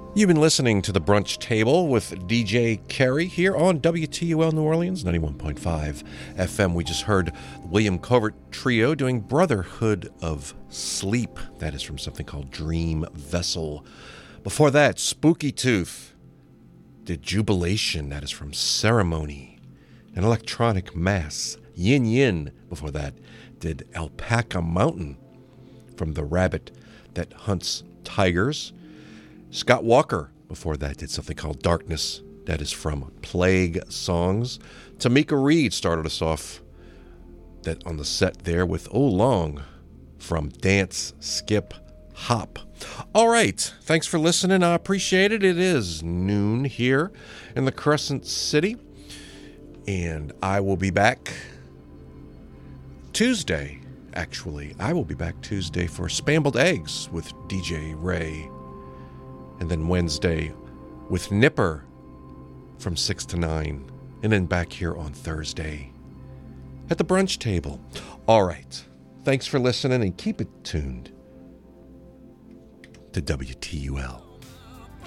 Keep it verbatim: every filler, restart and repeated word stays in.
You've been listening to The Brunch Table with D J Carey here on W T U L New Orleans, ninety-one point five F M. We just heard William Covert Trio doing Brotherhood of Sleep. That is from something called Dream Vessel. Before that, Spooky Tooth did Jubilation. That is from Ceremony. An Electronic Mass. Yin Yin, before that, did Alpaca Mountain from The Rabbit That Hunts Tigers. Scott Walker, before that, did something called Darkness. That is from Plague Songs. Tamika Reed started us off that on the set there with Oh Long from Dance, Skip, Hop. All right. Thanks for listening. I appreciate it. It is noon here in the Crescent City. And I will be back Tuesday, actually. I will be back Tuesday for Spambled Eggs with D J Ray. And then Wednesday with Nipper from six to nine. And then back here on Thursday at the brunch table. All right. Thanks for listening and keep it tuned to W T U L.